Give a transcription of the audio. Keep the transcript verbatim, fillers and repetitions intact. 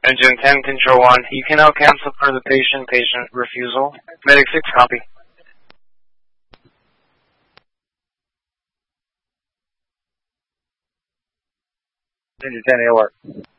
Engine ten, Control one. You can now cancel for the patient, patient refusal. Medic six, copy. Engine ten, A O R.